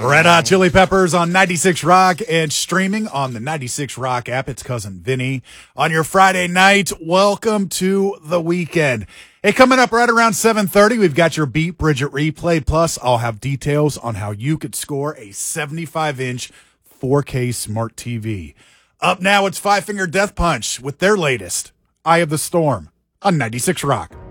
Red Hot Chili Peppers on 96 Rock and streaming on the 96 Rock app. It's Cousin Vinny on your Friday night. Welcome to the weekend. Hey, coming up right around 7:30, we've got your Beat Bridget replay. Plus, I'll have details on how you could score a 75-inch 4K smart TV. Up now, it's Five Finger Death Punch with their latest, Eye of the Storm, on 96 Rock.